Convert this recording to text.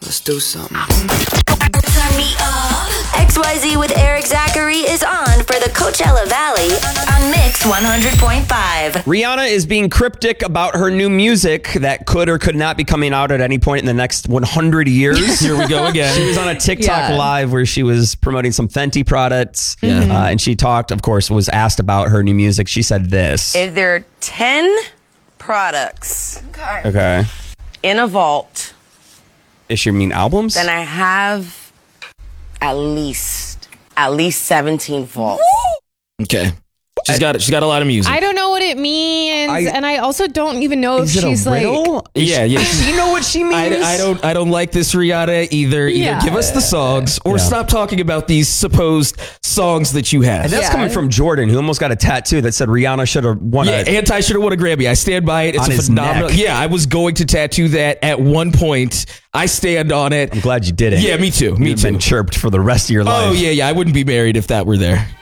Let's do something. Turn me up. XYZ with Eric Zachary is on for the Coachella Valley on Mix 100.5. Rihanna is being cryptic about her new music that could or could not be coming out at any point in the next 100 years. Here we go again. She was on a TikTok live where she was promoting some Fenty products. And she talked, of course, was asked about her new music. She said this. If there are 10 products Okay. in a vault, Does she mean albums? then I have at least 17 vaults. Okay. She's got a lot of music. I don't know what it means, and I also don't even know if she's like. Yeah. You know what she means? I don't like this, Rihanna. Either give us the songs or stop talking about these supposed songs that you have. And that's coming from Jordan, who almost got a tattoo that said Rihanna should have won. Anti should have won a Grammy. I stand by it. It's On a his phenomenal. neck. Yeah, I was going to tattoo that at one point. I stand on it. I'm glad you did it. Yeah, me too. Me You've too. been chirped for the rest of your life. Oh yeah. I wouldn't be married if that were there.